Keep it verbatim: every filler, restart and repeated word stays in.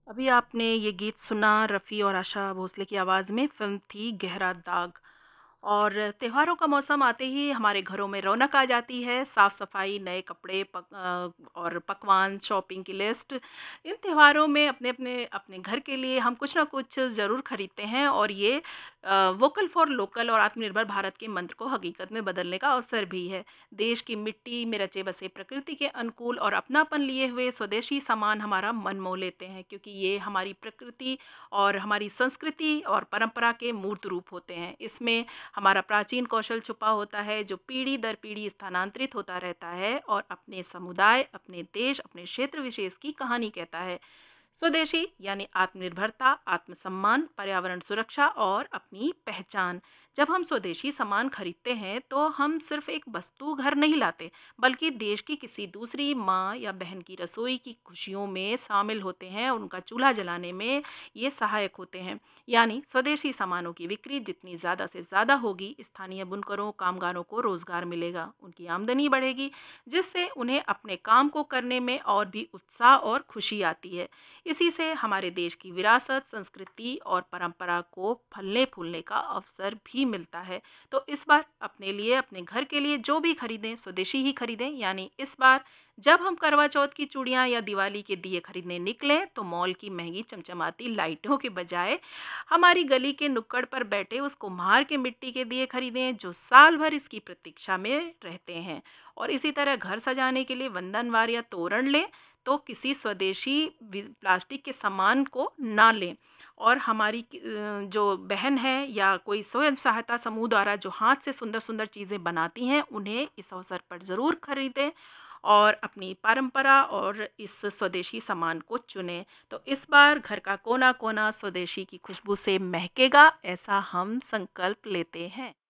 अभी आपने ये गीत सुना रफ़ी और आशा भोसले की आवाज़ में, फ़िल्म थी गहरा दाग। और त्योहारों का मौसम आते ही हमारे घरों में रौनक आ जाती है, साफ-सफाई, नए कपड़े पक अ, और पकवान, शॉपिंग की लिस्ट। इन त्योहारों में अपने-अपने अपने घर के लिए हम कुछ ना कुछ ज़रूर खरीदते हैं और ये अ, वोकल फॉर लोकल और आत्मनिर्भर भारत के मंत्र को हकीकत में बदलने का अवसर भी है। देश की मिट्टी में रचे बसे प्रकृति के अनुकूल और अपनापन लिए हुए स्वदेशी सामान हमारा मन मोह लेते हैं, क्योंकि ये हमारी प्रकृति और हमारी संस्कृति और परंपरा के मूर्त रूप होते हैं। इसमें हमारा प्राचीन कौशल छुपा होता है, जो पीढ़ी दर पीढ़ी स्थानांतरित होता रहता है और अपने समुदाय, अपने देश, अपने क्षेत्र विशेष की कहानी कहता है। स्वदेशी यानी आत्मनिर्भरता, आत्मसम्मान, पर्यावरण सुरक्षा और अपनी पहचान। जब हम स्वदेशी सामान खरीदते हैं तो हम सिर्फ एक वस्तु घर नहीं लाते, बल्कि देश की किसी दूसरी माँ या बहन की रसोई की खुशियों में शामिल होते हैं और उनका चूल्हा जलाने में ये सहायक होते हैं। यानी स्वदेशी सामानों की बिक्री जितनी ज़्यादा से ज़्यादा होगी, स्थानीय बुनकरों, कामगारों को रोजगार मिलेगा, उनकी आमदनी बढ़ेगी, जिससे उन्हें अपने काम को करने में और भी उत्साह और खुशी आती है। इसी से हमारे देश की विरासत, संस्कृति और परंपरा को फलने-फूलने का अवसर भी मिलता है। तो इस बार अपने लिए, अपने घर के लिए जो भी खरीदें, स्वदेशी ही खरीदें। यानी इस बार जब हम करवा चौथ की चूड़ियाँ या दिवाली के दिए खरीदने निकलें, तो मॉल की महंगी चमचमाती लाइटों के बजाय हमारी गली के नुक्कड़ पर बैठे उस कुम्हार के मिट्टी के दिए खरीदें, जो साल भर इसकी प्रतीक्षा में रहते हैं। और इसी तरह घर सजाने के लिए वंदनवार या तोरण लें, तो किसी स्वदेशी वि प्लास्टिक के सामान को ना लें। और हमारी कि अ, जो बहन है या कोई स्वयं सहायता समूह द्वारा जो हाथ से सुंदर-सुंदर चीज़ें बनाती हैं, उन्हें इस अवसर पर ज़रूर खरीदें और अपनी परंपरा और इस स्वदेशी सामान को चुनें। तो इस बार घर का कोना-कोना स्वदेशी की खुशबू से महकेगा, ऐसा हम संकल्प लेते हैं।